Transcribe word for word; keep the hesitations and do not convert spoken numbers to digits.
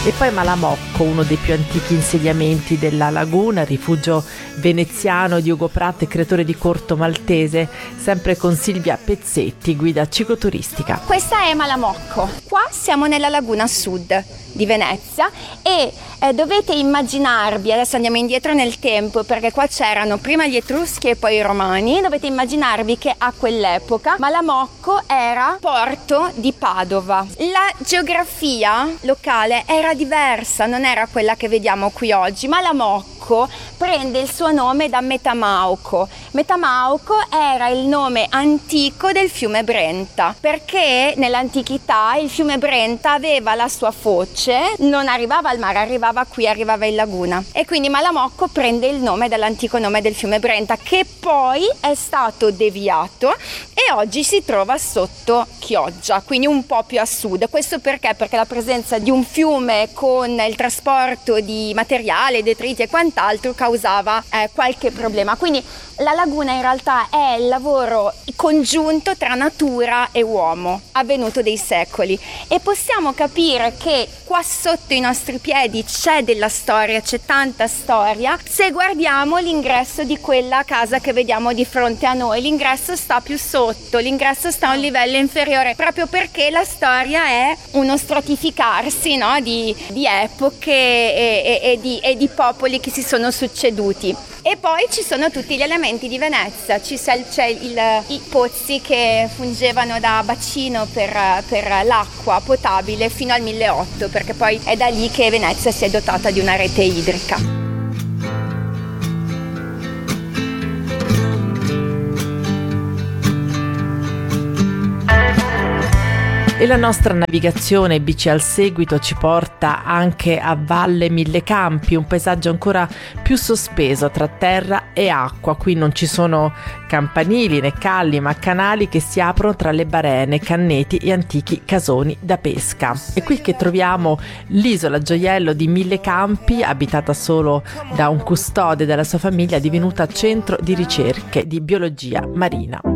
E poi Malamocco, uno dei più antichi insediamenti della laguna, rifugio veneziano di Ugo Pratt e creatore di corto maltese, sempre con Silvia Pezzetti, guida cicloturistica. Questa è Malamocco. Qua siamo nella laguna sud di Venezia e eh, dovete immaginarvi, adesso andiamo indietro nel tempo perché qua c'erano prima gli Etruschi e poi i Romani, dovete immaginarvi che a quell'epoca Malamocco era porto di Padova. La geografia locale era diversa, non era quella che vediamo qui oggi. Malamocco prende il suo nome da Metamauco. Metamauco era il nome antico del fiume Brenta, perché nell'antichità il fiume Brenta aveva la sua foce, non arrivava al mare, arrivava qui, arrivava in laguna, e quindi Malamocco prende il nome dall'antico nome del fiume Brenta, che poi è stato deviato e oggi si trova sotto Chioggia, quindi un po' più a sud. Questo perché? Perché la presenza di un fiume con il trasporto di materiale, detriti e quant'altro causava eh, qualche problema. Quindi la laguna in realtà è il lavoro congiunto tra natura e uomo, avvenuto dei secoli, e possiamo capire che qua sotto i nostri piedi c'è della storia, c'è tanta storia, se guardiamo l'ingresso di quella casa che vediamo di fronte a noi. L'ingresso sta più sotto, l'ingresso sta a un livello inferiore, proprio perché la storia è uno stratificarsi, no, di, di epoche e, e, e, di, e di popoli che si sono succeduti. E poi ci sono tutti gli elementi di Venezia, ci c'è, c'è il, i pozzi che fungevano da bacino per, per l'acqua potabile fino al milleottocento, perché poi è da lì che Venezia si è dotata di una rete idrica. E la nostra navigazione bici al seguito ci porta anche a Valle Mille Campi, un paesaggio ancora più sospeso tra terra e acqua. Qui non ci sono campanili né calli, ma canali che si aprono tra le barene, canneti e antichi casoni da pesca. È qui che troviamo l'isola gioiello di Mille Campi, abitata solo da un custode della sua famiglia, divenuta centro di ricerche di biologia marina.